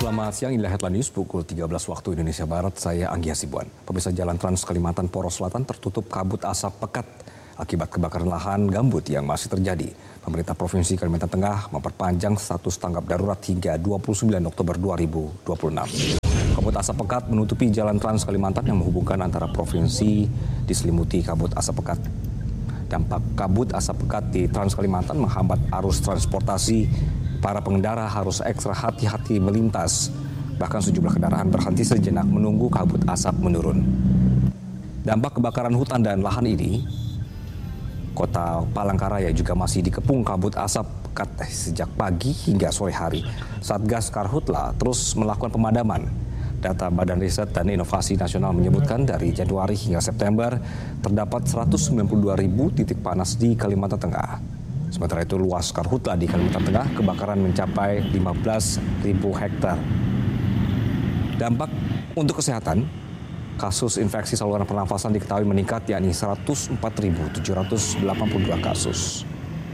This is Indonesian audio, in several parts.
Selamat siang, inilah Headline News pukul 13 waktu Indonesia Barat. Saya Anggi Hasibuan. Pemirsa, Jalan Trans Kalimantan Poros Selatan tertutup kabut asap pekat akibat kebakaran lahan gambut yang masih terjadi. Pemerintah Provinsi Kalimantan Tengah memperpanjang status tanggap darurat hingga 29 Oktober 2026. Kabut asap pekat menutupi Jalan Trans Kalimantan yang menghubungkan antara provinsi diselimuti kabut asap pekat. Dampak kabut asap pekat di Trans Kalimantan menghambat arus transportasi. Para pengendara harus ekstra hati-hati melintas. Bahkan sejumlah kendaraan berhenti sejenak menunggu kabut asap menurun. Dampak kebakaran hutan dan lahan ini, Kota Palangkaraya juga masih dikepung kabut asap pekat sejak pagi hingga sore hari. Satgas Karhutla terus melakukan pemadaman. Data Badan Riset dan Inovasi Nasional menyebutkan dari Januari hingga September terdapat 192.000 titik panas di Kalimantan Tengah. Sementara itu luas Karhutla di Kalimantan Tengah kebakaran mencapai 15.000 hektar. Dampak untuk kesehatan, kasus infeksi saluran pernafasan diketahui meningkat yakni 104.782 kasus.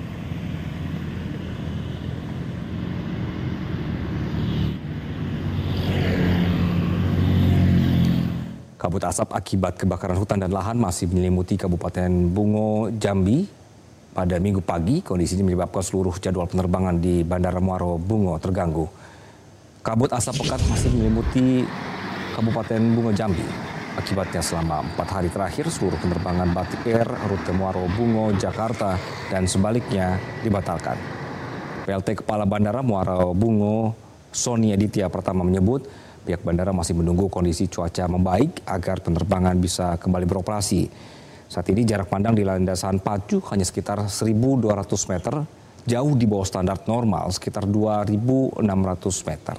Kabut asap akibat kebakaran hutan dan lahan masih menyelimuti Kabupaten Bungo, Jambi. Pada Minggu pagi, kondisi ini menyebabkan seluruh jadwal penerbangan di Bandara Muaro Bungo terganggu. Kabut asap pekat masih menyelimuti Kabupaten Bungo, Jambi. Akibatnya selama 4 hari terakhir, seluruh penerbangan Batik Air, rute Muaro Bungo, Jakarta, dan sebaliknya dibatalkan. PLT Kepala Bandara Muaro Bungo, Sony Aditya Pratama menyebut, pihak bandara masih menunggu kondisi cuaca membaik agar penerbangan bisa kembali beroperasi. Saat ini jarak pandang di landasan pacu hanya sekitar 1.200 meter, jauh di bawah standar normal sekitar 2.600 meter.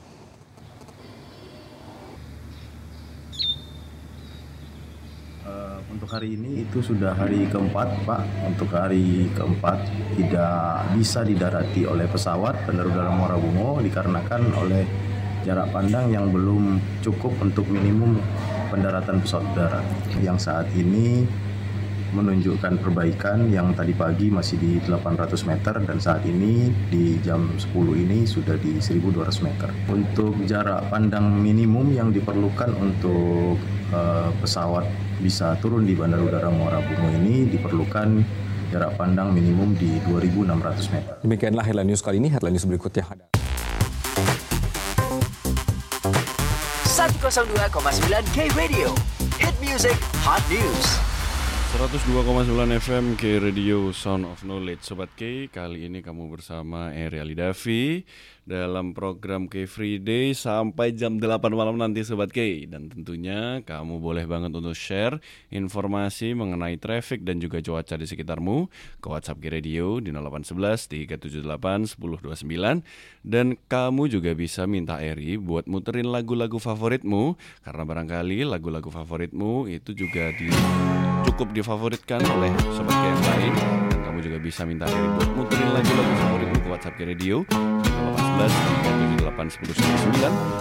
Untuk hari ini itu sudah hari keempat, Pak. Untuk hari keempat tidak bisa didarati oleh pesawat Bandara Udara Muaro Bungo dikarenakan oleh jarak pandang yang belum cukup untuk minimum pendaratan pesawat udara. Yang saat ini menunjukkan perbaikan yang tadi pagi masih di 800 meter dan saat ini di jam 10 ini sudah di 1.200 meter. Untuk jarak pandang minimum yang diperlukan untuk pesawat bisa turun di Bandara Udara Muaro Bungo ini diperlukan jarak pandang minimum di 2.600 meter. Demikianlah Headline News kali ini. Headline News berikutnya ada. 102,9 K Radio, Hit Music, Hot News. 102,9 FM K Radio, Sound of Knowledge. Sobat K, kali ini kamu bersama Eriali Davi dalam program K Free Day sampai jam 8 malam nanti Sobat K. Dan tentunya kamu boleh banget untuk share informasi mengenai traffic dan juga cuaca di sekitarmu ke WhatsApp K Radio di 0811 378 1029. Dan kamu juga bisa minta Eri buat muterin lagu-lagu favoritmu, karena barangkali lagu-lagu favoritmu itu juga cukup difavoritkan oleh Sobat K yang lain. Dan kamu juga bisa minta Eri buat muterin lagu-lagu favoritmu ke WhatsApp K Radio 0811 378 1029.